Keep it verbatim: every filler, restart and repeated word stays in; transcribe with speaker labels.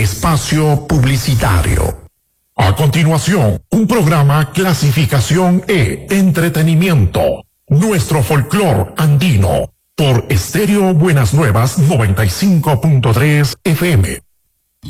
Speaker 1: espacio publicitario. A continuación, un programa clasificación E, entretenimiento, nuestro folclor andino, por Estéreo Buenas Nuevas noventa y cinco punto tres F M.